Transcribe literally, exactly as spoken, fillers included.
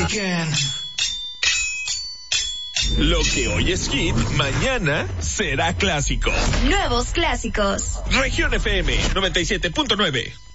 again. Lo que hoy es hit, mañana será clásico. Nuevos clásicos. Región F M noventa y siete punto nueve.